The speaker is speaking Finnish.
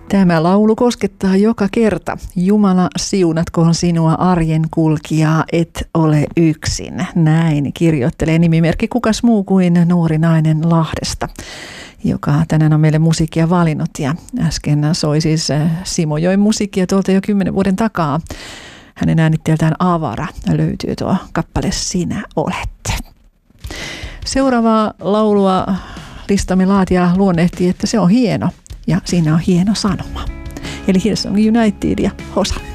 Tämä laulu koskettaa joka kerta. Jumala siunatkoon sinua arjen kulkijaa, et ole yksin. Näin kirjoittelee nimimerkki kukas muu kuin nuori nainen Lahdesta, joka tänään on meille musiikkia valinnut. Ja äsken soi siis Simo Joen musiikkia tuolta jo 10 vuoden takaa. Hänen äänitteeltään Avara löytyy tuo kappale Sinä olet. Seuraavaa laulua listamme laatija luonnehti, että se on hieno ja siinä on hieno sanoma. Eli Hillsong United ja Hosanna.